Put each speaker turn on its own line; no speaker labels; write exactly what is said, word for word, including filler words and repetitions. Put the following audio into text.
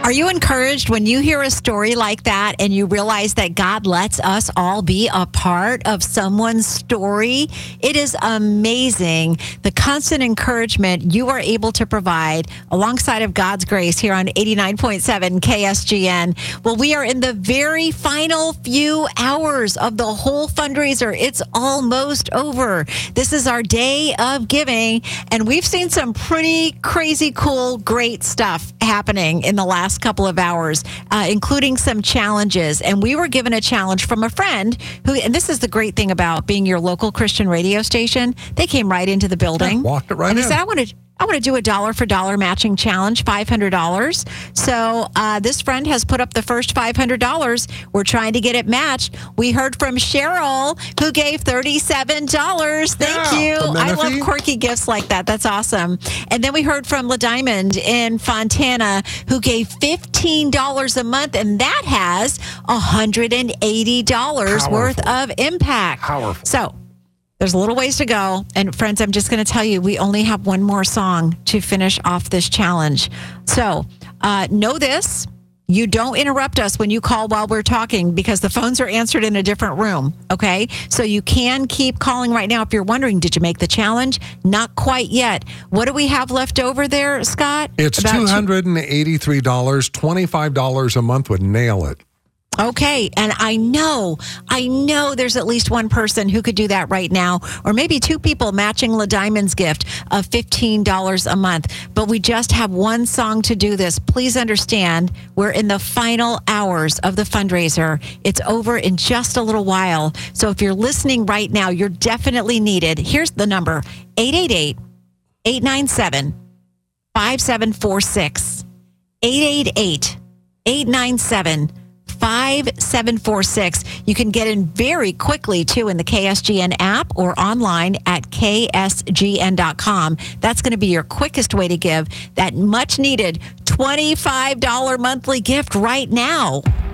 Are you encouraged when you hear a story like that and you realize that God lets us all be a part of someone's story? It is amazing the constant encouragement you are able to provide alongside of God's grace here on eighty-nine point seven K S G N. Well, we are in the very final few hours of the whole fundraiser. It's almost over. This is our day of giving, and we've seen some pretty crazy, cool, great stuff happening in the last couple of hours, uh, including some challenges. And we were given a challenge from a friend who, and this is the great thing about being your local Christian radio station, they came right into the building.
Yeah, walked it right
and
in.
they said, I want to I want to do a dollar for dollar matching challenge, five hundred dollars. So uh, this friend has put up the first five hundred dollars. We're trying to get it matched. We heard from Cheryl, who gave thirty-seven dollars. Thank
yeah,
you. I love
Menifee.
quirky gifts like that. That's awesome. And then we heard from La Diamond in Fontana, who gave fifteen dollars a month, and that has one hundred eighty dollars
Powerful.
worth of impact.
Powerful.
So there's a little ways to go. And friends, I'm just going to tell you, we only have one more song to finish off this challenge. So uh, know this. You don't interrupt us when you call while we're talking because the phones are answered in a different room, okay? So you can keep calling right now if you're wondering, did you make the challenge? Not quite yet. What do we have left over there, Scott?
It's
About
two hundred eighty-three dollars. twenty-five dollars a month would nail it.
Okay, and I know, I know there's at least one person who could do that right now, or maybe two people matching La Diamond's gift of fifteen dollars a month. But we just have one song to do this. Please understand, we're in the final hours of the fundraiser. It's over in just a little while. So if you're listening right now, you're definitely needed. Here's the number, eight eight eight, eight nine seven, five seven four six, eight eight eight, eight nine seven, five seven four six. You can get in very quickly, too, in the K S G N app or online at K S G N dot com. That's going to be your quickest way to give that much-needed twenty-five dollars monthly gift right now.